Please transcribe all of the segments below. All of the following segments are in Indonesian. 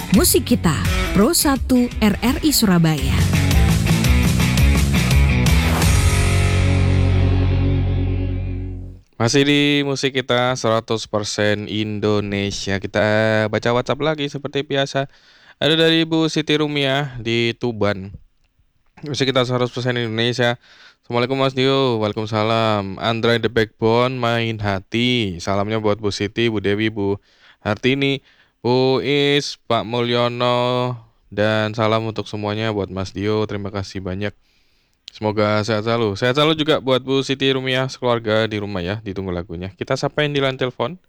Musik Kita, Pro 1 RRI Surabaya. Masih di musik kita 100% Indonesia. Kita baca WhatsApp lagi seperti biasa. Ada dari Ibu Siti Rumiah di Tuban. Musik kita 100% Indonesia. Assalamualaikum Mas Dio. Waalaikumsalam. Andra the Backbone main hati. Salamnya buat Bu Siti, Bu Dewi, Bu Hartini, Bu Is, Pak Mulyono, dan salam untuk semuanya buat Mas Dio. Terima kasih banyak. Semoga sehat selalu. Sehat selalu juga buat Bu Siti Rumiah sekeluarga di rumah ya. Ditunggu lagunya. Kita sapain di line telepon.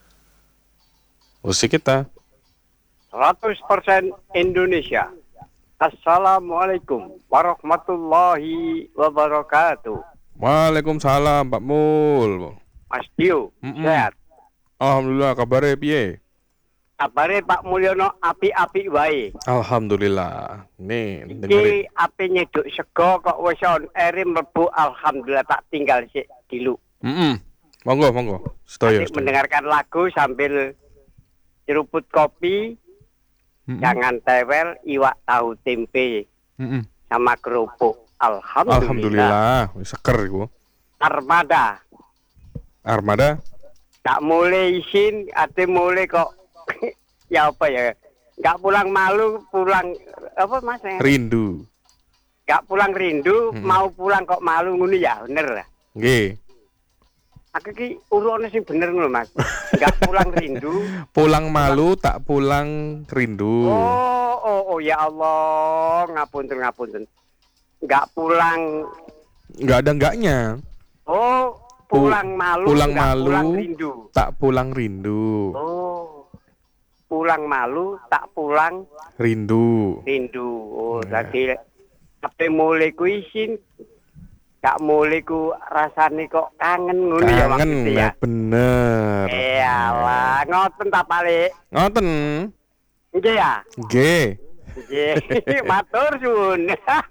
Musik kita. 100% Indonesia. Assalamualaikum warahmatullahi wabarakatuh. Waalaikumsalam Pak Mul. Mas Dio, sehat. Alhamdulillah, kabarnya piye? Kabare Pak Mulyono api-api wae. Alhamdulillah. Nih, dengerin. Iki api nyeduk sego kok wis on ere mlebu, alhamdulillah tak tinggal sik dilu. Monggo. Sedaya. Mendengarkan lagu sambil nyeruput kopi, jangan tewel, iwak tahu tempe sama kerupuk. Alhamdulillah, wis seger iku. Armada. Tak mulai isin, ate mulai kok ya apa ya? Enggak pulang malu, pulang apa Mas? Rindu. Enggak pulang rindu, mau pulang kok malu ngono ya, bener. Nggih. Aku ki urune sing bener ngono Mas. Enggak pulang rindu, Pulang malu tak pulang rindu. Oh ya Allah, ngapunten. Enggak pulang. Enggak ada enggaknya. Oh, pulang malu, pulang enggak malu, pulang rindu. tak pulang rindu. Oh. Pulang malu, tak pulang Rindu. Oh, tadi ape mulai ku isin, gak mulai ku rasane kok kangen ngono ya Kangen maksudnya. bener. Iyalah, ngoten ta Pak. Ngoten. Nggih ya? Nggih. Nggih, matur suwun.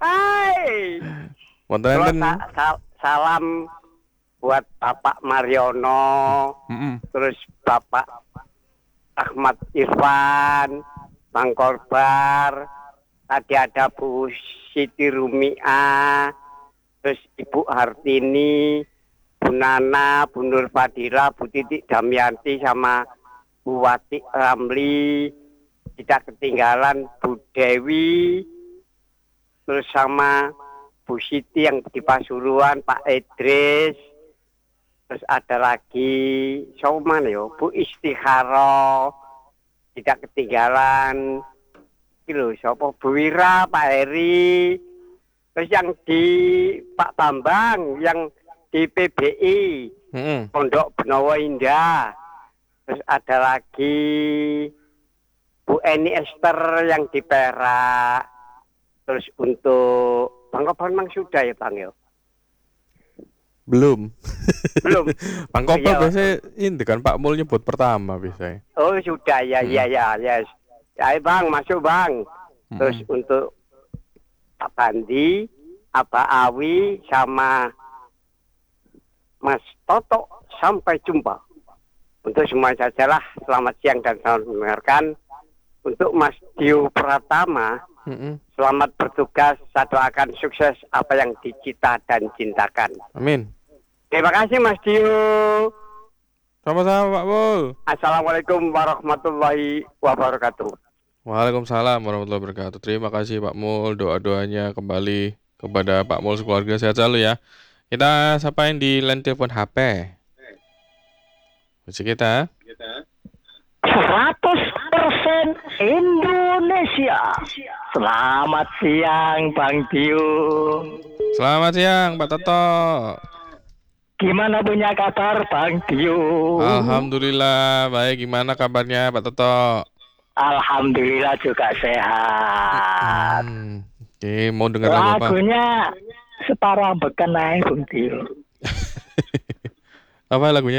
Wonten Salam buat Bapak Mariono, terus Bapak Ahmad Irfan, Bang Korbar, tadi ada Bu Siti Rumiah, terus Ibu Hartini, Bu Nana, Bu Nur Fadila, Bu Titik Damianti, sama Bu Wati Ramli, tidak ketinggalan Bu Dewi, terus sama Bu Siti yang di Pasuruan, Pak Idris. Terus ada lagi Soman yo, Bu Istikharah, tidak ketinggalan. Iki sapa Bu Wira, Pak Heri. Terus yang di Pak Bambang, yang di PBI, Pondok Benowo Indah. Terus ada lagi Bu Eni Esther yang di Perak. Terus untuk Bang Kobar mang sudah ya Bang yo. Belum. Bang Kopel Iya. biasanya ini kan Pak Mul nyebut pertama biasanya. Oh sudah ya. Yes. Ayo Bang, masuk Bang. Terus untuk Pak Bandi, Abah Awi, sama Mas Toto, sampai jumpa. Untuk semua sajalah, selamat siang dan selamat mendengarkan. Untuk Mas Dio Pratama, selamat bertugas, saya doakan sukses apa yang dicita dan cintakan. Amin. Terima kasih Mas Dio. Sama-sama Pak Mul. Assalamualaikum warahmatullahi wabarakatuh. Waalaikumsalam warahmatullahi wabarakatuh. Terima kasih Pak Mul, doa-doanya kembali kepada Pak Mul sekeluarga, sehat selalu ya. Kita sapain di line telepon HP. Musik kita. 100% Indonesia. Selamat siang Bang Dio. Selamat siang Pak Toto. Gimana punya kabar Bang Dio? Alhamdulillah baik. Gimana kabarnya Pak Toto? Alhamdulillah juga sehat. Oke, mau dengar lagu apa? Lagunya separuh bekenai Bang Dio. Apa lagunya?